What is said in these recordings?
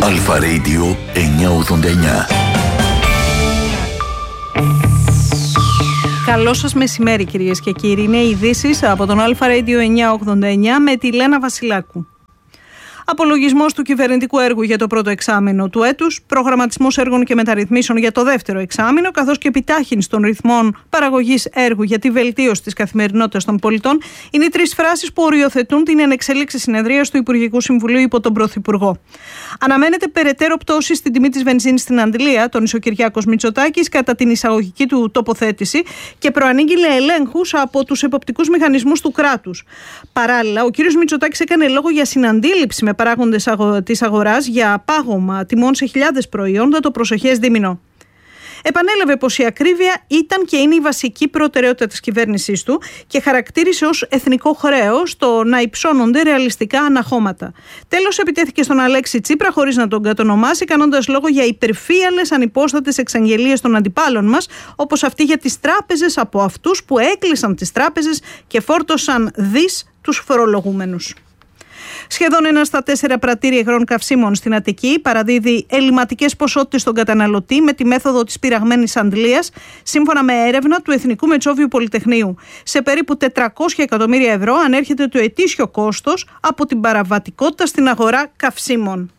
Αλφα Radio 989. Καλό σας μεσημέρι, κυρίες και κύριοι. Είναι οι ειδήσεις από τον Αλφα Radio 989 με τη Λένα Βασιλάκου. Απολογισμός του κυβερνητικού έργου για το πρώτο εξάμηνο του έτους, προγραμματισμός έργων και μεταρρυθμίσεων για το δεύτερο εξάμηνο, καθώς και επιτάχυνση των ρυθμών παραγωγής έργου για τη βελτίωση της καθημερινότητας των πολιτών, είναι οι τρεις φράσεις που οριοθετούν την ενεξελίξη συνεδρίας του Υπουργικού Συμβουλίου υπό τον Πρωθυπουργό. Αναμένεται περαιτέρω πτώση στην τιμή της βενζίνης στην Αντλία, τόνισε ο Κυριάκος Μητσοτάκης κατά την εισαγωγική του τοποθέτηση και προανήγγειλε ελέγχους από τους εποπτικούς μηχανισμούς του κράτους. Παράλληλα, ο κ. Μητσοτάκης έκανε λόγο για συναντήληψη με παράγοντες της αγοράς για πάγωμα τιμών σε χιλιάδες προϊόντα το προσεχές δίμηνο. Επανέλαβε πως η ακρίβεια ήταν και είναι η βασική προτεραιότητα της κυβέρνησής του και χαρακτήρισε ως εθνικό χρέος το να υψώνονται ρεαλιστικά αναχώματα. Τέλος, επιτέθηκε στον Αλέξη Τσίπρα χωρίς να τον κατονομάσει, κάνοντας λόγο για υπερφύαλες ανυπόστατες εξαγγελίες των αντιπάλων μας, όπως αυτή για τις τράπεζες από αυτούς που έκλεισαν τις τράπεζες και φόρτωσαν δις τους φορολογούμενους. Σχεδόν 1 στα 4 πρατήρια υγρών καυσίμων στην Αττική παραδίδει ελληματικές ποσότητες στον καταναλωτή με τη μέθοδο της πυραγμένης αντλίας, σύμφωνα με έρευνα του Εθνικού Μετσόβιου Πολυτεχνείου. Σε περίπου 400 εκατομμύρια ευρώ ανέρχεται το ετήσιο κόστος από την παραβατικότητα στην αγορά καυσίμων.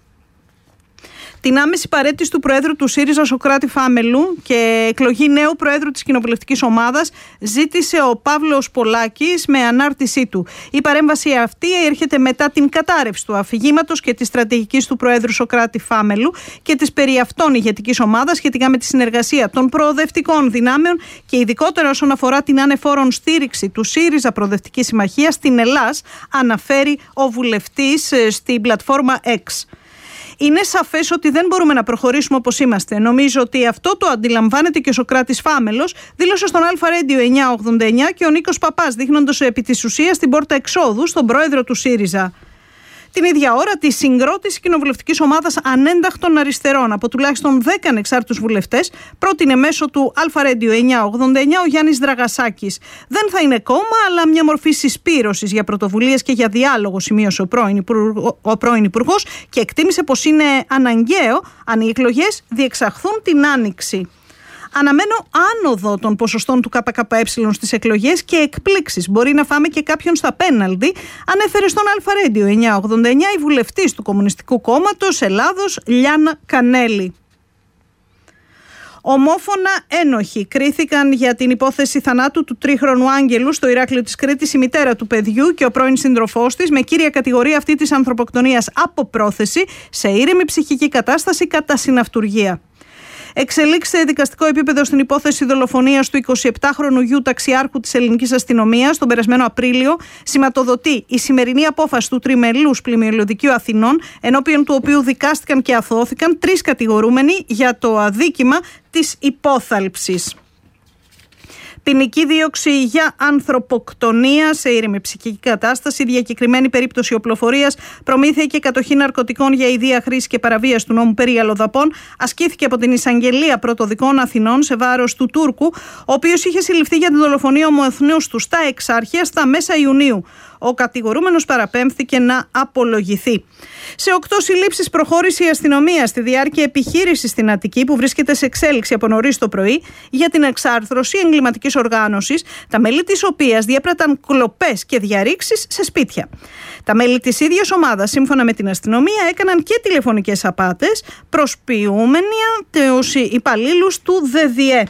Την άμεση παραίτηση του Προέδρου του ΣΥΡΙΖΑ Σωκράτη Φάμελου και εκλογή νέου Προέδρου της κοινοβουλευτικής ομάδας ζήτησε ο Παύλος Πολάκης με ανάρτησή του. Η παρέμβαση αυτή έρχεται μετά την κατάρρευση του αφηγήματος και της στρατηγικής του Προέδρου Σωκράτη Φάμελου και της περί αυτών ηγετικής ομάδας σχετικά με τη συνεργασία των προοδευτικών δυνάμεων και ειδικότερα όσον αφορά την ανεφόρον στήριξη του ΣΥΡΙΖΑ Προοδευτική Συμμαχία στην Ελλάς, αναφέρει ο βουλευτής στην πλατφόρμα X. Είναι σαφές ότι δεν μπορούμε να προχωρήσουμε όπως είμαστε. Νομίζω ότι αυτό το αντιλαμβάνεται και ο Σωκράτης Φάμελος, δήλωσε στον Αλφα Radio 989 και ο Νίκος Παπάς, δείχνοντας επί της ουσίας την πόρτα εξόδου στον πρόεδρο του ΣΥΡΙΖΑ. Την ίδια ώρα, τη συγκρότηση κοινοβουλευτικής ομάδας ανένταχτων αριστερών από τουλάχιστον 10 ανεξάρτητους βουλευτές πρότεινε μέσω του Αλφα Radio 989 ο Γιάννης Δραγασάκης. Δεν θα είναι κόμμα, αλλά μια μορφή συσπήρωσης για πρωτοβουλίες και για διάλογο, σημείωσε ο πρώην Υπουργός και εκτίμησε πως είναι αναγκαίο αν οι εκλογές διεξαχθούν την Άνοιξη. Αναμένω άνοδο των ποσοστών του ΚΚΕ στις εκλογές και εκπλήξεις. Μπορεί να φάμε και κάποιον στα πέναλτι, ανέφερε στον Αλφα Radio 989 η βουλευτής του Κομμουνιστικού Κόμματος Ελλάδος Λιάννα Κανέλη. Ομόφωνα ένοχοι κρίθηκαν για την υπόθεση θανάτου του 3χρονου Άγγελου στο Ηράκλειο της Κρήτης η μητέρα του παιδιού και ο πρώην σύντροφός της, με κύρια κατηγορία αυτή της ανθρωποκτονίας από πρόθεση σε ήρεμη ψυχική κατάσταση κατά συναυτουργία. Εξελίξτε δικαστικό επίπεδο στην υπόθεση δολοφονίας του 27χρονου γιου ταξιάρχου της ελληνικής αστυνομίας τον περασμένο Απρίλιο, σηματοδοτεί η σημερινή απόφαση του Τριμελούς Πλημμυριωδικείου Αθηνών, ενώπιον του οποίου δικάστηκαν και αθώθηκαν 3 κατηγορούμενοι για το αδίκημα της υπόθαλψης. Ποινική δίωξη για ανθρωποκτονία σε ήρεμη ψυχική κατάσταση, διακεκριμένη περίπτωση οπλοφορίας, προμήθεια και κατοχή ναρκωτικών για ιδία χρήση και παραβίαση του νόμου περί αλλοδαπών, ασκήθηκε από την Εισαγγελία Πρωτοδικών Αθηνών σε βάρος του Τούρκου, ο οποίος είχε συλληφθεί για τη δολοφονία ομοεθνούς του στα Εξάρχεια στα μέσα Ιουνίου. Ο κατηγορούμενος παραπέμφθηκε να απολογηθεί. Σε 8 συλλήψεις προχώρησε η αστυνομία στη διάρκεια επιχείρησης στην Αττική, που βρίσκεται σε εξέλιξη από νωρίς το πρωί, για την εξάρθρωση εγκληματικής οργάνωσης, τα μέλη της οποίας διέπραταν κλοπές και διαρρήξεις σε σπίτια. Τα μέλη της ίδιας ομάδας, σύμφωνα με την αστυνομία, έκαναν και τηλεφωνικές απάτες, προσποιούμενοι τους υπαλλήλους του ΔΔΕ.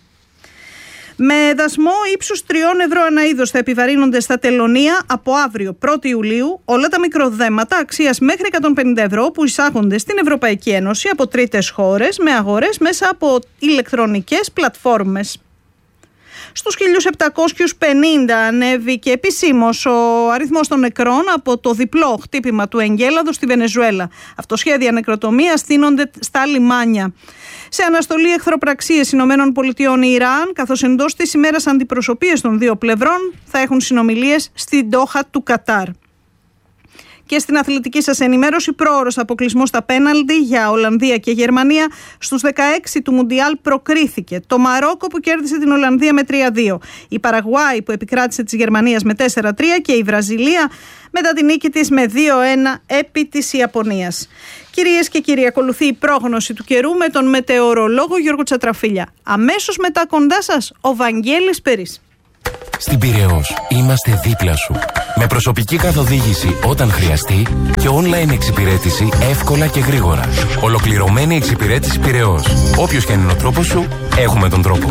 Με δασμό ύψους 3 ευρώ ανά είδος θα επιβαρύνονται στα τελωνεία από αύριο 1η Ιουλίου όλα τα μικροδέματα αξίας μέχρι 150 ευρώ που εισάγονται στην Ευρωπαϊκή Ένωση από τρίτες χώρες με αγορές μέσα από ηλεκτρονικές πλατφόρμες. Στους 1.750 ανέβηκε επισήμως ο αριθμός των νεκρών από το διπλό χτύπημα του εγκέλαδος στη Βενεζουέλα. Αυτοσχέδια νεκροτομία στείνονται στα λιμάνια. Σε αναστολή εχθροπραξίες ΗΠΑ Ιράν, καθώς εντός της ημέρας αντιπροσωπείες των δύο πλευρών θα έχουν συνομιλίες στην Ντόχα του Κατάρ. Και στην αθλητική σας ενημέρωση, πρόωρος αποκλεισμός στα πέναλτι για Ολλανδία και Γερμανία. Στους 16 του Μουντιάλ προκρίθηκε το Μαρόκο που κέρδισε την Ολλανδία με 3-2, η Παραγουάη που επικράτησε της Γερμανίας με 4-3 και η Βραζιλία μετά την νίκη της με 2-1 επί της Ιαπωνίας. Κυρίες και κύριοι, ακολουθεί η πρόγνωση του καιρού με τον μετεωρολόγο Γιώργο Τσατραφίλια. Αμέσως μετά κοντά σας ο Βαγγέλης Περής. Στην Πειραιώς είμαστε δίπλα σου. Με προσωπική καθοδήγηση όταν χρειαστεί και online εξυπηρέτηση εύκολα και γρήγορα. Ολοκληρωμένη εξυπηρέτηση Πειραιώς. Όποιος και αν είναι ο τρόπος σου, έχουμε τον τρόπο.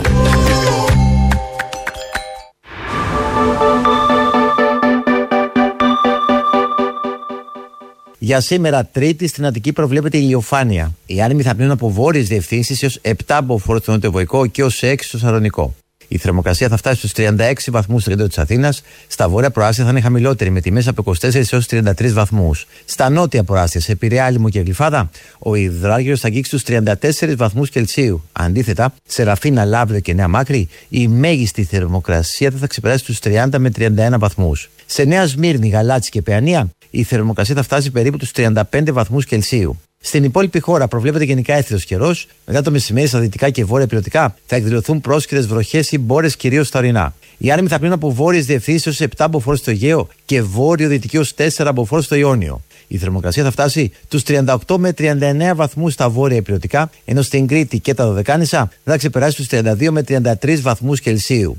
Για σήμερα, Τρίτη, στην Αττική προβλέπεται ηλιοφάνεια. Οι άνεμοι θα πνέουν από βόρειες διευθύνσεις έως 7 από φόρο στο νοτιοβοϊκό και έως 6 στο Σαλονικό. Η θερμοκρασία θα φτάσει στους 36 βαθμούς στο κέντρο της Αθήνας. Στα βόρεια προάστια θα είναι χαμηλότερη, με τιμές από 24 έως 33 βαθμούς. Στα νότια προάστια, σε Πειραιά, Λίμνο και Γλυφάδα, ο υδράργυρος θα αγγίξει τους 34 βαθμούς Κελσίου. Αντίθετα, σε Ραφίνα, Λάβδο και Νέα Μάκρη, η μέγιστη θερμοκρασία θα ξεπεράσει τους 30 με 31 βαθμούς. Σε Νέα Σμύρνη, Γαλάτσι και Παιανία, η θερμοκρασία θα φτάσει περίπου τους 35 βαθμούς Κελσίου. Στην υπόλοιπη χώρα προβλέπεται γενικά έθριος καιρός. Μετά το μεσημέρι, στα δυτικά και βόρεια υπηρετικά θα εκδηλωθούν πρόσκαιρες βροχές ή μπόρες, κυρίως στα ορεινά. Οι άνεμοι θα πνέουν από βόρειες διευθύνσεις έως 7 από φόρο στο Αιγαίο και βόρειο-δυτική έως 4 από φόρο στο Ιόνιο. Η θερμοκρασία θα φτάσει τους 38 με 39 βαθμούς στα βόρεια υπηρετικά, ενώ στην Κρήτη και τα Δωδεκάνησα θα ξεπεράσει τους 32 με 33 βαθμούς Κελσίου.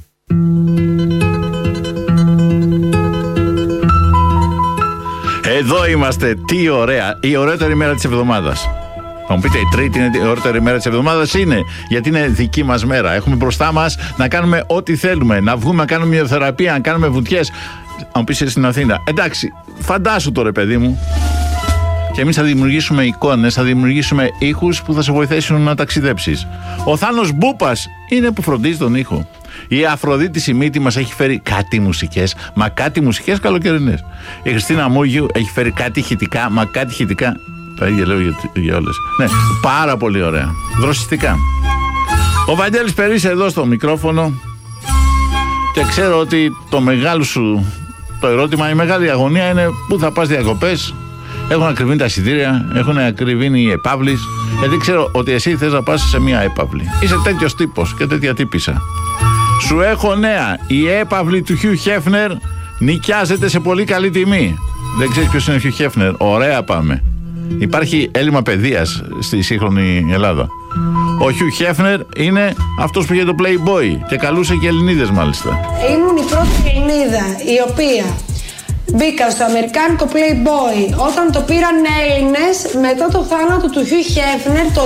Εδώ είμαστε, τι ωραία, η ωραιότερη μέρα της εβδομάδας. Θα μου πείτε, η Τρίτη είναι η ωραιότερη μέρα της εβδομάδας? Είναι, γιατί είναι δική μας μέρα. Έχουμε μπροστά μας να κάνουμε ό,τι θέλουμε. Να βγούμε, να κάνουμε μυοθεραπεία, να κάνουμε βουτιές. Αν μου πεις στην Αθήνα, εντάξει, φαντάσου τώρα, παιδί μου. Και εμείς θα δημιουργήσουμε εικόνες, θα δημιουργήσουμε ήχους που θα σε βοηθήσουν να ταξιδέψεις. Ο Θάνος Μπούπας είναι που φροντίζει τον ήχο. Η Αφροδίτη η μύτη μας έχει φέρει κάτι μουσικές, μα κάτι μουσικές καλοκαιρινές. Η Χριστίνα Μούγιου έχει φέρει κάτι ηχητικά, μα κάτι ηχητικά. Τα ίδια λέω για όλες. Ναι, πάρα πολύ ωραία. Δροσιστικά. Ο Βαγγέλης Περής εδώ στο μικρόφωνο. Και ξέρω ότι το μεγάλο σου το ερώτημα, η μεγάλη αγωνία είναι πού θα πας διακοπές. Έχουν ακριβήνει τα εισιτήρια, έχουν ακριβήνει οι επαύλεις. Γιατί ξέρω ότι εσύ θες να πας σε μια έπαυλη. Είσαι τέτοιος τύπος και τέτοια τύπισσα. Σου έχω νέα. Η έπαυλη του Χιου Χέφνερ νοικιάζεται σε πολύ καλή τιμή. Δεν ξέρεις ποιος είναι ο Χιου Χέφνερ? Ωραία, πάμε. Υπάρχει έλλειμμα παιδείας στη σύγχρονη Ελλάδα. Ο Χιου Χέφνερ είναι αυτός που είχε το Playboy και καλούσε και Ελληνίδες μάλιστα. Ήμουν η πρώτη Ελληνίδα η οποία μπήκα στο αμερικάνικο Playboy όταν το πήραν Έλληνες μετά το θάνατο του Χιου Χέφνερ το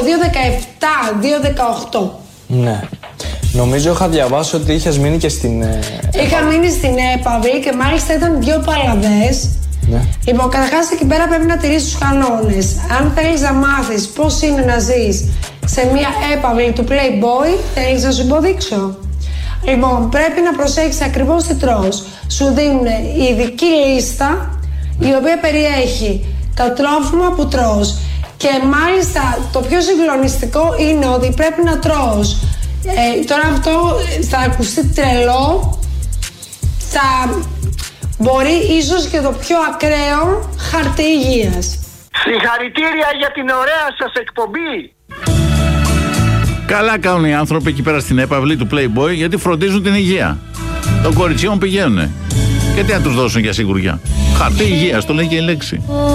2017-2018. Ναι. Νομίζω είχα διαβάσει ότι είχες μείνει και στην... Είχα μείνει στην έπαυλη και μάλιστα ήταν 2 παλαβές. Ναι. Λοιπόν, καταρχάς εκεί πέρα πρέπει να τηρήσεις τους κανόνες. Αν θέλεις να μάθεις πώς είναι να ζεις σε μια έπαυλη του Playboy, θέλεις να σου υποδείξω? Λοιπόν, πρέπει να προσέχεις ακριβώς τι τρως. Σου δίνουν ειδική λίστα η οποία περιέχει τα τρόφιμα που τρως. Και μάλιστα το πιο συγκλονιστικό είναι ότι πρέπει να τρως. Τώρα αυτό θα ακουστεί τρελό, θα μπορεί ίσως και το πιο ακραίο χαρτί υγείας. Συγχαρητήρια για την ωραία σας εκπομπή. Καλά κάνουν οι άνθρωποι εκεί πέρα στην έπαυλη του Playboy, γιατί φροντίζουν την υγεία των κοριτσιών πηγαίνουν. Και τι να τους δώσουν για σιγουριά? Χαρτί υγείας, το λέει και η λέξη.